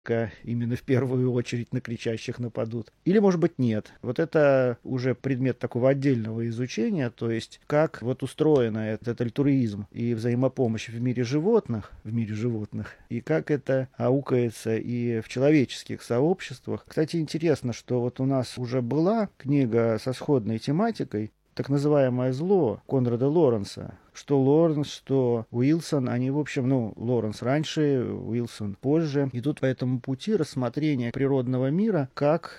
именно в первую очередь на кричащих нападут. Или, может быть, нет. Вот это уже предмет такого отдельного изучения, то есть как вот устроено этот альтруизм и взаимопомощь в мире животных, и как это аукается и в человеческих сообществах. Кстати, интересно, что вот у нас уже была книга со сходной тематикой, так называемое «Зло» Конрада Лоренса. Что Лоренс, что Уилсон, они, в общем, Лоренс раньше, Уилсон позже, идут по этому пути рассмотрения природного мира как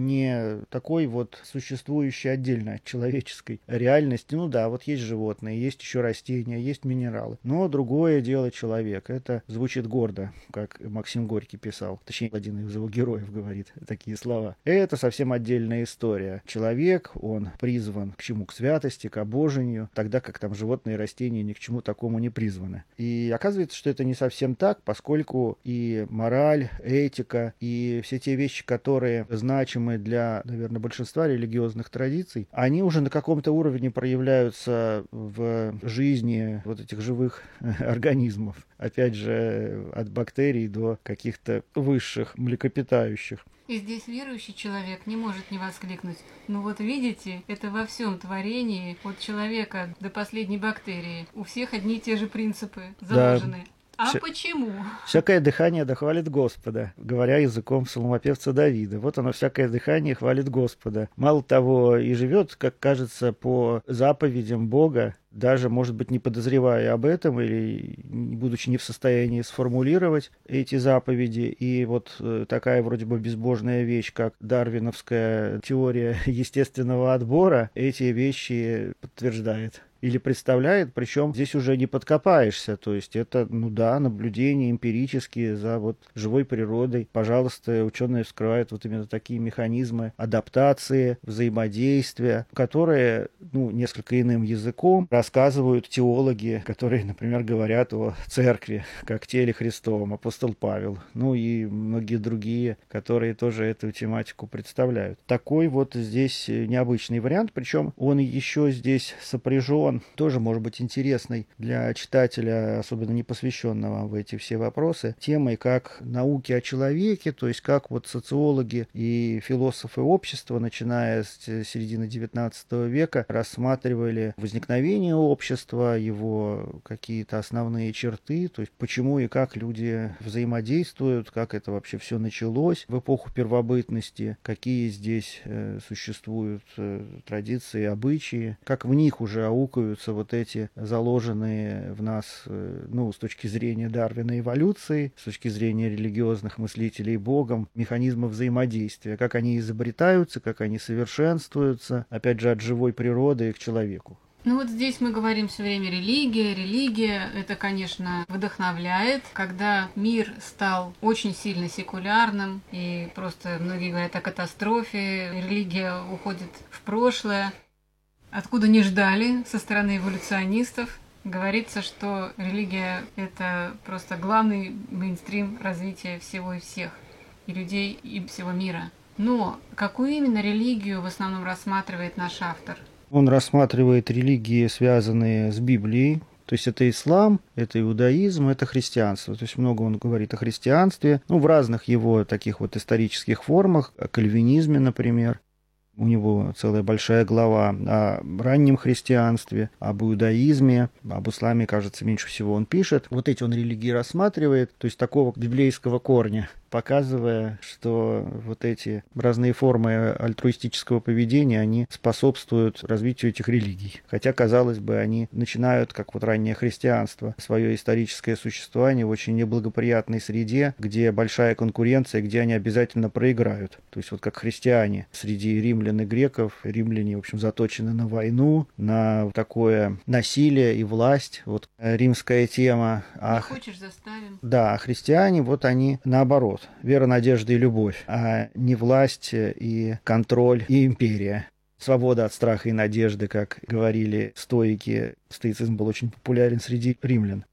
не такой вот существующей отдельно от человеческой реальности. Ну да, вот есть животные, есть еще растения, есть минералы. Но другое дело человек. Это звучит гордо, как Максим Горький писал. Точнее, один из его героев говорит такие слова. Это совсем отдельная история. Человек, он призван к чему? К святости, к обожению, тогда как там животные и растения ни к чему такому не призваны. И оказывается, что это не совсем так, поскольку и мораль, этика, и все те вещи, которые значимы для, наверное, большинства религиозных традиций, они уже на каком-то уровне проявляются в жизни вот этих живых организмов. Опять же, от бактерий до каких-то высших млекопитающих. И здесь верующий человек не может не воскликнуть: ну вот видите, это во всем творении, от человека до последней бактерии. У всех одни и те же принципы Да, заложены. А почему? всякое дыхание да хвалит Господа, говоря языком псалмопевца Давида. Вот оно, всякое дыхание хвалит Господа. Мало того, и живет, как кажется, по заповедям Бога, даже, может быть, не подозревая об этом или будучи не в состоянии сформулировать эти заповеди. И вот такая вроде бы безбожная вещь, как дарвиновская теория естественного отбора, эти вещи подтверждает или представляет, причем здесь уже не подкопаешься, то есть это, ну да, наблюдения эмпирические за вот живой природой. Пожалуйста, ученые вскрывают вот именно такие механизмы адаптации, взаимодействия, которые, несколько иным языком рассказывают теологи, которые, например, говорят о церкви, как теле Христовом, апостол Павел, и многие другие, которые тоже эту тематику представляют. Такой вот здесь необычный вариант, причем он еще здесь сопряжен, тоже может быть интересной для читателя, особенно не посвященного в эти все вопросы, темой как науки о человеке, то есть как вот социологи и философы общества, начиная с середины XIX века, рассматривали возникновение общества, его какие-то основные черты, то есть почему и как люди взаимодействуют, как это вообще все началось в эпоху первобытности, какие здесь существуют традиции, обычаи, как в них уже аукаются вот эти заложенные в нас, с точки зрения Дарвина эволюции, с точки зрения религиозных мыслителей Богом, механизмы взаимодействия, как они изобретаются, как они совершенствуются, опять же, от живой природы к человеку. Ну вот здесь мы говорим все время религия. Религия, это, конечно, вдохновляет. Когда мир стал очень сильно секулярным, и просто многие говорят о катастрофе, религия уходит в прошлое, откуда не ждали со стороны эволюционистов. Говорится, что религия – это просто главный мейнстрим развития всего и всех, и людей, и всего мира. Но какую именно религию в основном рассматривает наш автор? Он рассматривает религии, связанные с Библией, то есть это ислам, это иудаизм, это христианство. То есть много он говорит о христианстве, в разных его таких вот исторических формах, о кальвинизме, например. У него целая большая глава о раннем христианстве, об иудаизме, об исламе, кажется, меньше всего он пишет. Вот эти он религии рассматривает, то есть такого библейского корня, показывая, что вот эти разные формы альтруистического поведения, они способствуют развитию этих религий. Хотя, казалось бы, они начинают, как вот раннее христианство, свое историческое существование в очень неблагоприятной среде, где большая конкуренция, где они обязательно проиграют. То есть вот как христиане среди римлян и греков, римляне, в общем, заточены на войну, на такое насилие и власть. Вот римская тема. Не хочешь, заставим. Да, а христиане, вот они наоборот. Вера, надежда и любовь, а не власть и контроль и империя. Свобода от страха и надежды, как говорили стоики. Стоицизм был очень популярен среди римлян.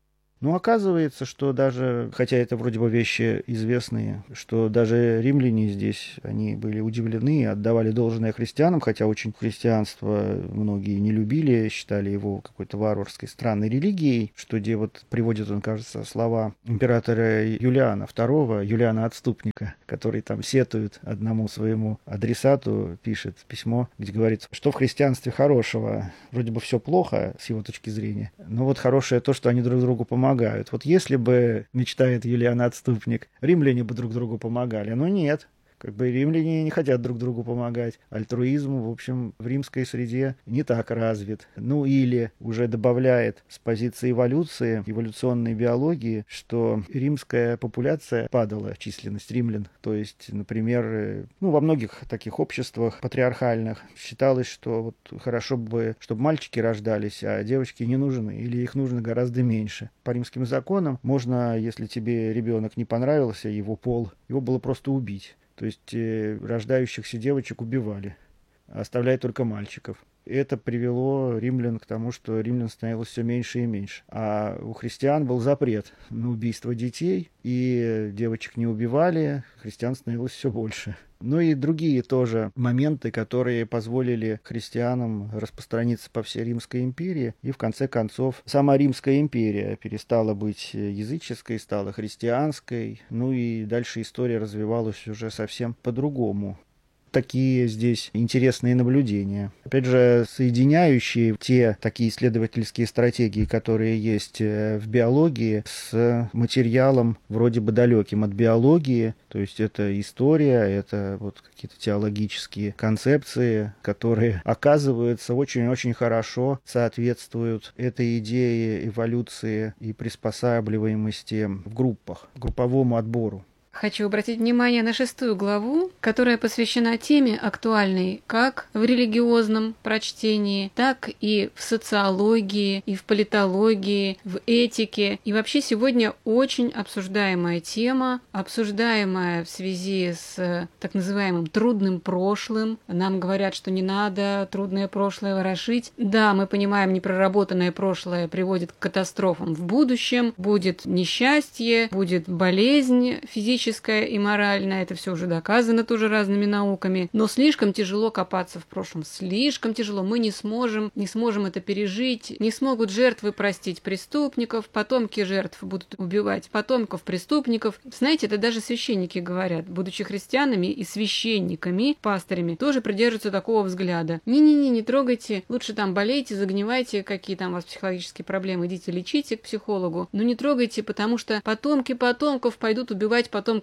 Но оказывается, что даже, хотя это вроде бы вещи известные, что даже римляне здесь, они были удивлены и отдавали должное христианам, хотя очень христианство многие не любили, считали его какой-то варварской, странной религией, что где вот приводит он, кажется, слова императора Юлиана II, Юлиана Отступника, который там сетует одному своему адресату, пишет письмо, где говорится, что в христианстве хорошего. Вроде бы все плохо с его точки зрения, но вот хорошее то, что они друг другу помогают. Вот если бы, мечтает Юлиан Отступник, римляне бы друг другу помогали, но нет. Как бы римляне не хотят друг другу помогать. Альтруизм, в общем, в римской среде не так развит. Ну или уже добавляет с позиции эволюции, эволюционной биологии, что римская популяция падала, численность римлян. То есть, например, во многих таких обществах патриархальных считалось, что вот хорошо бы, чтобы мальчики рождались, а девочки не нужны, или их нужно гораздо меньше. По римским законам можно, если тебе ребенок не понравился, его пол, его было просто убить. То есть рождающихся девочек убивали, оставляя только мальчиков. Это привело римлян к тому, что римлян становилось все меньше и меньше. А у христиан был запрет на убийство детей, и девочек не убивали, христиан становилось все больше. Ну и другие тоже моменты, которые позволили христианам распространиться по всей Римской империи. И в конце концов сама Римская империя перестала быть языческой, стала христианской. Ну и дальше история развивалась уже совсем по-другому. Такие здесь интересные наблюдения. Опять же, соединяющие те такие исследовательские стратегии, которые есть в биологии, с материалом вроде бы далеким от биологии. То есть это история, это вот какие-то теологические концепции, которые, оказывается, очень-очень хорошо соответствуют этой идее эволюции и приспосабливаемости в группах, групповому отбору. Хочу обратить внимание на 6-ю главу, которая посвящена теме актуальной как в религиозном прочтении, так и в социологии, и в политологии, в этике. И вообще сегодня очень обсуждаемая тема, обсуждаемая в связи с так называемым трудным прошлым. Нам говорят, что не надо трудное прошлое ворошить. Да, мы понимаем, непроработанное прошлое приводит к катастрофам в будущем, будет несчастье, будет болезнь физическая и моральная, это все уже доказано тоже разными науками, но слишком тяжело копаться в прошлом, слишком тяжело, мы не сможем это пережить, не смогут жертвы простить преступников, потомки жертв будут убивать потомков преступников. Знаете, это даже священники говорят, будучи христианами и священниками, пастырями, тоже придерживаются такого взгляда. Не трогайте, лучше там болейте, загнивайте, какие там у вас психологические проблемы, идите лечите к психологу, но не трогайте, потому что потомки потомков пойдут убивать потомков,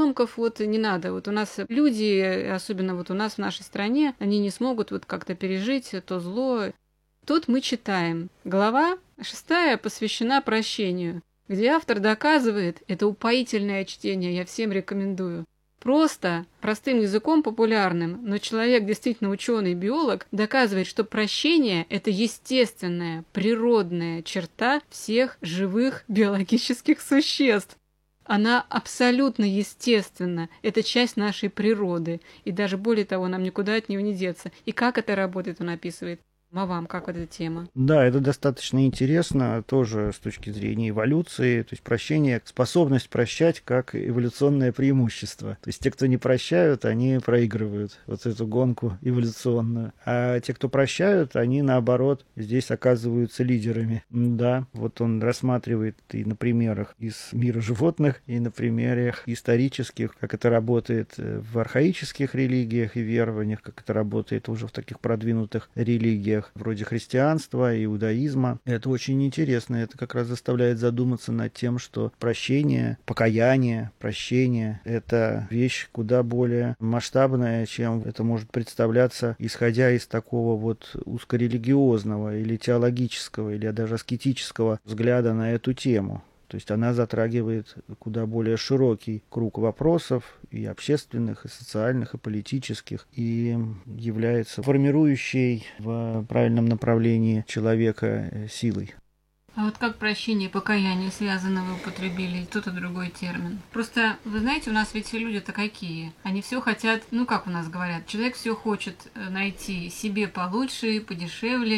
вот не надо. Вот у нас люди, особенно вот у нас в нашей стране, они не смогут вот как-то пережить то зло. Тут мы читаем. Глава 6 посвящена прощению, где автор доказывает, это упоительное чтение, я всем рекомендую. Просто, простым языком популярным, но человек, действительно ученый, биолог, доказывает, что прощение – это естественная, природная черта всех живых биологических существ. Она абсолютно естественна, это часть нашей природы, и даже более того, нам никуда от нее не деться. И как это работает, он описывает. А вам как эта тема? Да, это достаточно интересно, тоже с точки зрения эволюции, то есть прощение, способность прощать как эволюционное преимущество. То есть те, кто не прощают, они проигрывают вот эту гонку эволюционную. А те, кто прощают, они наоборот здесь оказываются лидерами. Да, вот он рассматривает и на примерах из мира животных, и на примерах исторических, как это работает в архаических религиях и верованиях, как это работает уже в таких продвинутых религиях, вроде христианства, иудаизма. Это очень интересно. Это как раз заставляет задуматься над тем, что прощение, покаяние, прощение — это вещь куда более масштабная, чем это может представляться, исходя из такого вот узкорелигиозного или теологического, или даже аскетического взгляда на эту тему. То есть она затрагивает куда более широкий круг вопросов, и общественных, и социальных, и политических, и является формирующей в правильном направлении человека силой. А вот как прощение и покаяние связаны, вы употребили тот и другой термин. Просто, вы знаете, у нас ведь все люди-то какие. Они все хотят, как у нас говорят, человек все хочет найти себе получше, подешевле,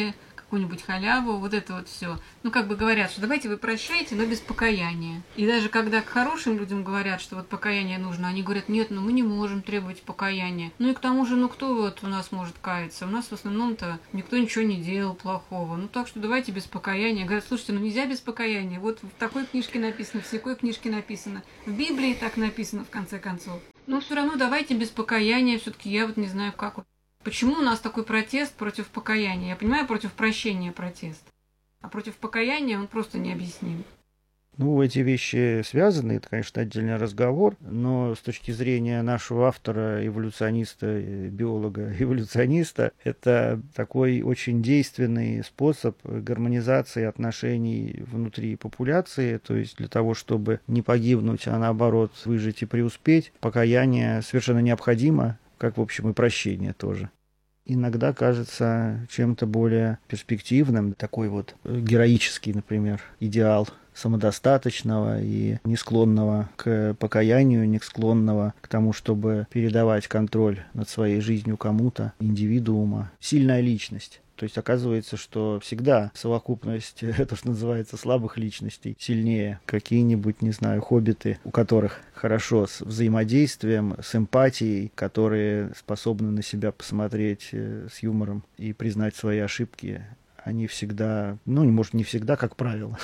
какую-нибудь халяву, вот это вот все. Ну, как бы говорят, что давайте вы прощайте, но без покаяния. И даже когда к хорошим людям говорят, что вот покаяние нужно, они говорят, нет, ну мы не можем требовать покаяния. Ну и к тому же, ну кто вот у нас может каяться? У нас в основном-то никто ничего не делал плохого. Ну так что давайте без покаяния. Говорят, слушайте, ну нельзя без покаяния. Вот в такой книжке написано, в всякой книжке написано. В Библии так написано, в конце концов. Но все равно давайте без покаяния. Все-таки я вот не знаю, как вот. Почему у нас такой протест против покаяния? Я понимаю, против прощения протест. А против покаяния он просто необъясним. Ну, эти вещи связаны, это, конечно, отдельный разговор, но с точки зрения нашего автора, эволюциониста, биолога, эволюциониста, это такой очень действенный способ гармонизации отношений внутри популяции, то есть для того, чтобы не погибнуть, а наоборот выжить и преуспеть, покаяние совершенно необходимо, как, в общем, и прощение тоже. Иногда кажется чем-то более перспективным, такой вот героический, например, идеал самодостаточного и не склонного к покаянию, не склонного к тому, чтобы передавать контроль над своей жизнью кому-то, индивидуума. Сильная личность. То есть оказывается, что всегда совокупность, то, что называется, слабых личностей сильнее. Какие-нибудь, не знаю, хоббиты, у которых хорошо с взаимодействием, с эмпатией, которые способны на себя посмотреть с юмором и признать свои ошибки, они всегда, ну, может, не всегда, как правило,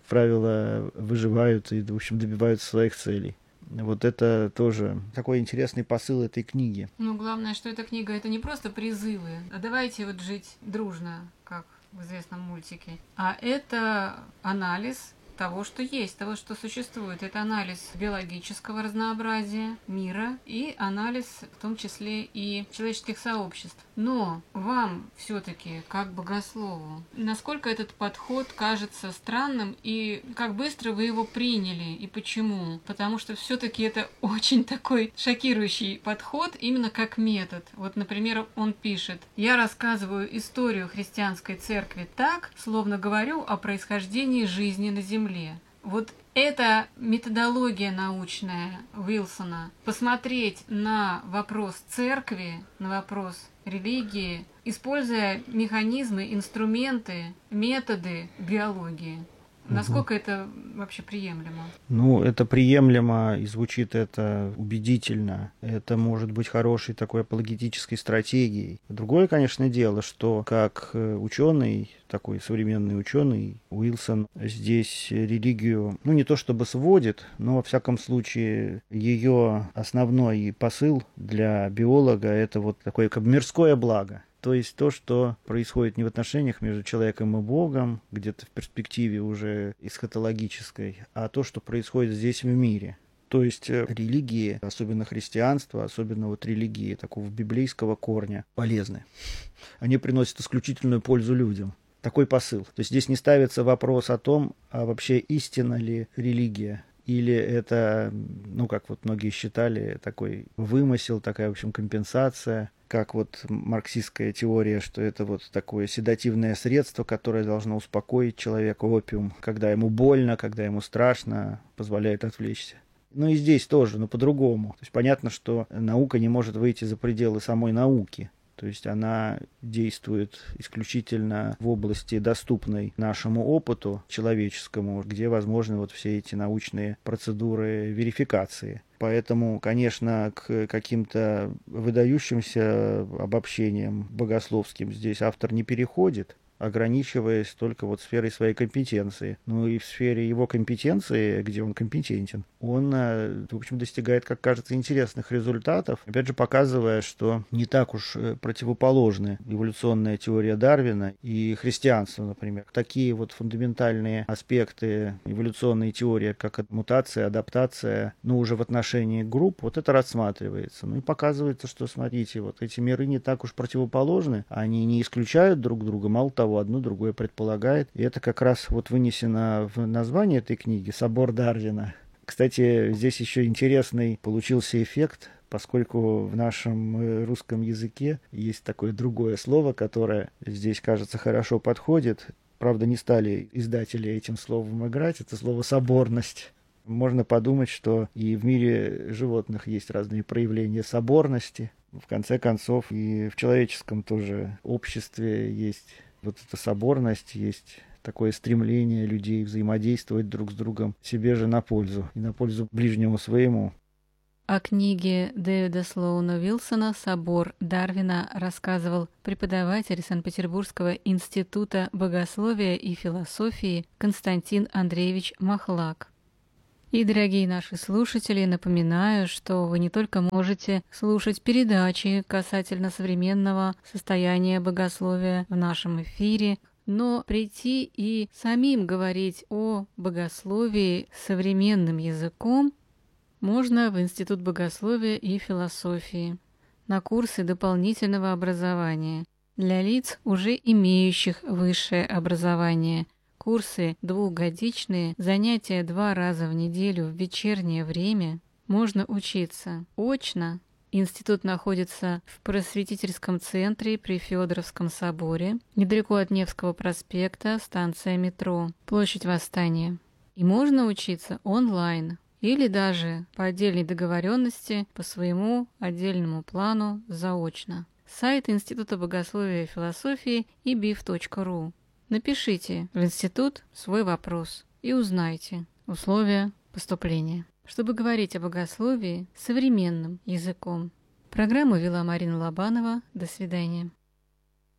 выживают и, в общем, добиваются своих целей. Вот это тоже такой интересный посыл этой книги. Ну, главное, что эта книга — это не просто призывы, а давайте вот жить дружно, как в известном мультике, а это анализ того, что есть, того, что существует. Это анализ биологического разнообразия мира и анализ, в том числе, и человеческих сообществ. Но вам все-таки, как богослову, насколько этот подход кажется странным и как быстро вы его приняли и почему? Потому что все-таки это очень такой шокирующий подход именно как метод. Вот, например, он пишет: «Я рассказываю историю христианской церкви так, словно говорю о происхождении жизни на земле». Вот эта методология научная Уилсона, посмотреть на вопрос церкви, на вопрос религии, используя механизмы, инструменты, методы биологии. Насколько это вообще приемлемо? Ну, это приемлемо, и звучит это убедительно. Это может быть хорошей такой апологетической стратегией. Другое, конечно, дело, что как ученый, такой современный ученый, Уилсон здесь религию, ну, не то чтобы сводит, но, во всяком случае, ее основной посыл для биолога — это вот такое как мирское благо. То есть то, что происходит не в отношениях между человеком и Богом, где-то в перспективе уже эсхатологической, а то, что происходит здесь в мире. То есть религии, особенно христианство, особенно вот религии такого библейского корня, полезны. Они приносят исключительную пользу людям. Такой посыл. То есть здесь не ставится вопрос о том, а вообще истинна ли религия. Или это, ну, как вот многие считали, такой вымысел, такая, в общем, компенсация, как вот марксистская теория, что это вот такое седативное средство, которое должно успокоить человека, опиум, когда ему больно, когда ему страшно, позволяет отвлечься. Ну и здесь тоже, но по-другому. То есть понятно, что наука не может выйти за пределы самой науки. То есть она действует исключительно в области, доступной нашему опыту человеческому, где возможны вот все эти научные процедуры верификации. Поэтому, конечно, к каким-то выдающимся обобщениям богословским здесь автор не переходит, ограничиваясь только вот сферой своей компетенции. Ну и в сфере его компетенции, где он компетентен, он, в общем, достигает, как кажется, интересных результатов, опять же показывая, что не так уж противоположны эволюционная теория Дарвина и христианство, например. Такие вот фундаментальные аспекты эволюционной теории, как мутация, адаптация, ну уже в отношении групп, вот это рассматривается. Ну и показывается, что, смотрите, вот эти миры не так уж противоположны, они не исключают друг друга, мало того, одно другое предполагает. И это как раз вот вынесено в название этой книги «Собор Дарвина». Кстати, здесь еще интересный получился эффект, поскольку в нашем русском языке есть такое другое слово, которое здесь, кажется, хорошо подходит. Правда, не стали издатели этим словом играть. Это слово «соборность». Можно подумать, что и в мире животных есть разные проявления соборности. В конце концов, и в человеческом тоже обществе есть вот эта соборность есть, такое стремление людей взаимодействовать друг с другом себе же на пользу и на пользу ближнему своему. О книге Дэвида Слоуна Уилсона «Собор Дарвина» рассказывал преподаватель Санкт-Петербургского института богословия и философии Константин Андреевич Махлак. И, дорогие наши слушатели, напоминаю, что вы не только можете слушать передачи касательно современного состояния богословия в нашем эфире, но прийти и самим говорить о богословии современным языком можно в Институт богословия и философии на курсы дополнительного образования для лиц, уже имеющих высшее образование. Курсы двухгодичные, занятия 2 раза в неделю в вечернее время. Можно учиться очно. Институт находится в просветительском центре при Федоровском соборе, недалеко от Невского проспекта, станция метро, площадь Восстания. И можно учиться онлайн или даже по отдельной договоренности по своему отдельному плану заочно. Сайт Института богословия и философии ibif.ru. Напишите в институт свой вопрос и узнайте условия поступления, чтобы говорить о богословии современным языком. Программу вела Марина Лобанова. До свидания.